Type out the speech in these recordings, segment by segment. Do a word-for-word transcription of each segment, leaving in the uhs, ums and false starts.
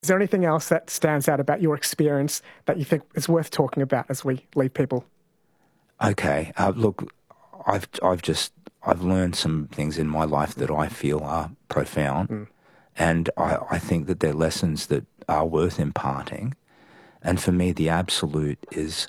Is there anything else that stands out about your experience that you think is worth talking about as we leave people? Okay, uh, look, I've I've just I've learned some things in my life that I feel are profound, mm. and I, I think that they're lessons that are worth imparting. And for me, the absolute is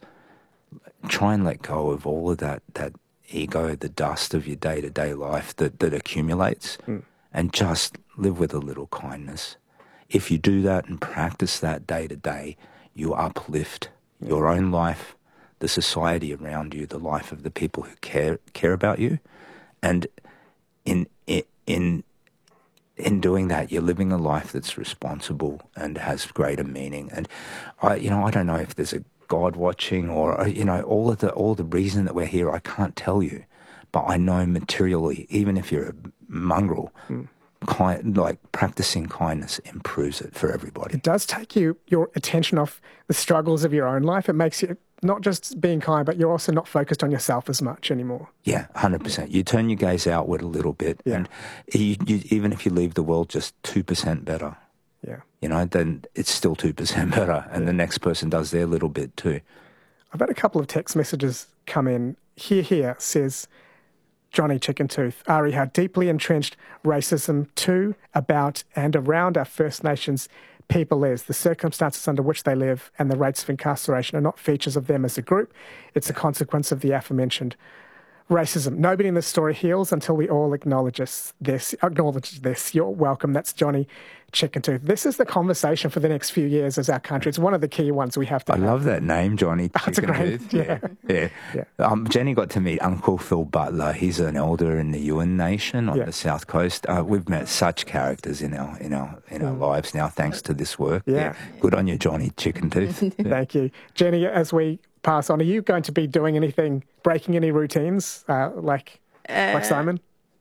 try and let go of all of that that ego, the dust of your day to day life that that accumulates, mm. and just live with a little kindness. If you do that and practice that day to day, you uplift yeah. your own life, the society around you, the life of the people who care care about you, and in in in doing that, you're living a life that's responsible and has greater meaning. And I, you know, I don't know if there's a God watching or you know all of the all the reason that we're here. I can't tell you, but I know materially, even if you're a mongrel. Mm. Kind, like practicing kindness improves it for everybody. It does take you your attention off the struggles of your own life. It makes you not just being kind, but you're also not focused on yourself as much anymore. Yeah, one hundred percent. You turn your gaze outward a little bit, yeah. and you, you, even if you leave the world just two percent better, yeah, you know, then it's still two percent better, and yeah. the next person does their little bit too. I've had a couple of text messages come in. Here, here says, Johnny Chickentooth, Ari, how deeply entrenched racism to, about and around our First Nations people is. The circumstances under which they live and the rates of incarceration are not features of them as a group. It's a consequence of the aforementioned racism. Nobody in this story heals until we all acknowledge this. Acknowledge this. You're welcome. That's Johnny Chickentooth. This is the conversation for the next few years as our country. It's one of the key ones we have to I have. love that name, Johnny That's a great, yeah. yeah. yeah. yeah. Um, Jenny got to meet Uncle Phil Butler. He's an elder in the Yuin Nation on yeah. the South Coast. Uh, we've met such characters in our in our in our mm. lives now, thanks to this work. Yeah. yeah. Good on you, Johnny Chickentooth. yeah. Thank you. Jenny, as we pass on, are you going to be doing anything, breaking any routines, uh, like uh, like Simon?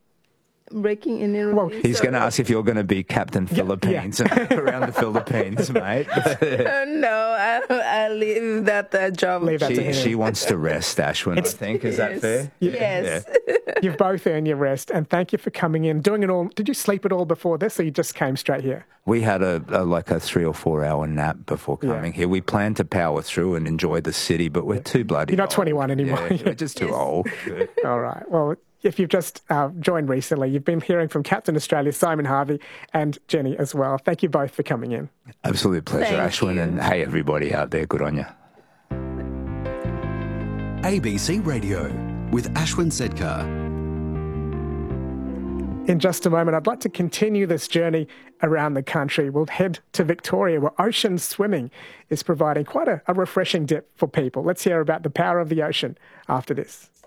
Breaking any routines? Well, he's going to ask if you're going to be Captain yeah, Philippines yeah. around the Philippines, mate. uh, no, I, I leave that uh, job. Leave that she, to him. She wants to rest, Ashwin, it's, I think. Is yes. that fair? Yeah. Yes. Yeah. You've both earned your rest, and thank you for coming in, doing it all. Did you sleep at all before this, or you just came straight here? We had a, a like a three or four hour nap before coming yeah. here. We planned to power through and enjoy the city, but we're yeah. too bloody You're not old. twenty-one anymore. Yeah, we're just too yes. old. All right. Well, if you've just uh, joined recently, you've been hearing from Captain Australia, Simon Harvey, and Jenny as well. Thank you both for coming in. Absolute pleasure, Thank Ashwin. you. And hey, everybody out there, good on you. A B C Radio with Ashwin Sedkar. In just a moment, I'd like to continue this journey around the country. We'll head to Victoria, where ocean swimming is providing quite a, a refreshing dip for people. Let's hear about the power of the ocean after this.